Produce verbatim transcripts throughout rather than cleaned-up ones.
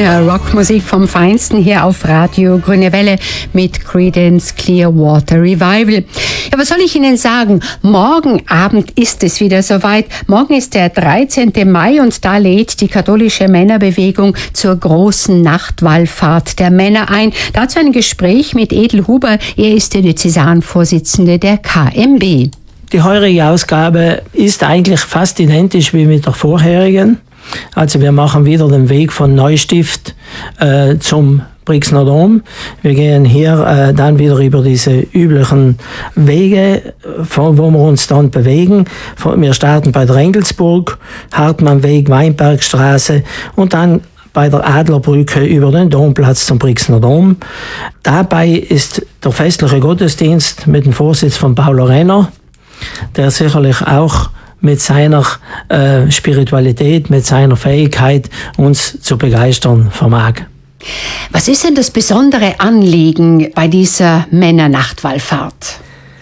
schöne Rockmusik vom Feinsten hier auf Radio Grüne Welle mit Creedence Clearwater Revival. Ja, was soll ich Ihnen sagen? Morgen Abend ist es wieder soweit. Morgen ist der dreizehnten Mai und da lädt die katholische Männerbewegung zur großen Nachtwallfahrt der Männer ein. Dazu ein Gespräch mit Edel Huber. Er ist der Diözesanvorsitzende der K M B. Die heurige Ausgabe ist eigentlich fast identisch wie mit der vorherigen. Also wir machen wieder den Weg von Neustift äh, zum Brixner Dom. Wir gehen hier äh, dann wieder über diese üblichen Wege, von, wo wir uns dann bewegen. Wir starten bei der Engelsburg, Hartmannweg, Weinbergstraße und dann bei der Adlerbrücke über den Domplatz zum Brixner Dom. Dabei ist der festliche Gottesdienst mit dem Vorsitz von Paulo Renner, der sicherlich auch mit seiner äh, Spiritualität, mit seiner Fähigkeit uns zu begeistern vermag. Was ist denn das besondere Anliegen bei dieser Männernachtwallfahrt?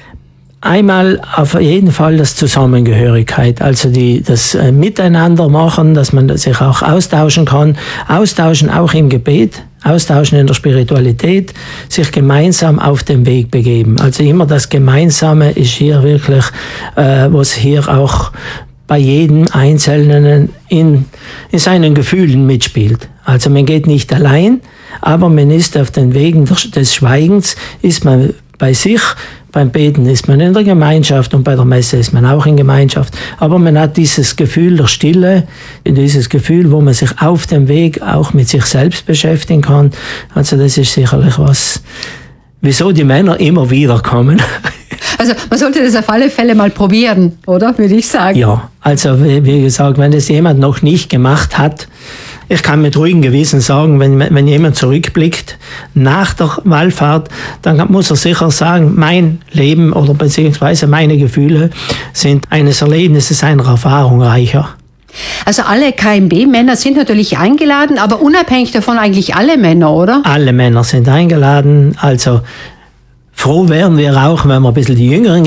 Einmal auf jeden Fall das Zusammengehörigkeit, also die, das äh, Miteinander machen, dass man sich auch austauschen kann, austauschen auch im Gebet, austauschen in der Spiritualität, sich gemeinsam auf den Weg begeben. Also immer das Gemeinsame ist hier wirklich, äh, was hier auch bei jedem Einzelnen in, in seinen Gefühlen mitspielt. Also man geht nicht allein, aber man ist auf den Wegen des Schweigens, ist man bei sich. Beim Beten ist man in der Gemeinschaft und bei der Messe ist man auch in Gemeinschaft. Aber man hat dieses Gefühl der Stille, dieses Gefühl, wo man sich auf dem Weg auch mit sich selbst beschäftigen kann. Also das ist sicherlich was, wieso die Männer immer wieder kommen. Also man sollte das auf alle Fälle mal probieren, oder? Würde ich sagen. Ja, also wie, wie gesagt, wenn es jemand noch nicht gemacht hat, ich kann mit ruhigem Gewissen sagen, wenn, wenn jemand zurückblickt nach der Wallfahrt, dann muss er sicher sagen, mein Leben oder beziehungsweise meine Gefühle sind eines Erlebnisses, einer Erfahrung reicher. Also alle K M B-Männer sind natürlich eingeladen, aber unabhängig davon eigentlich alle Männer, oder? Alle Männer sind eingeladen, also froh wären wir auch, wenn wir ein bisschen die Jüngeren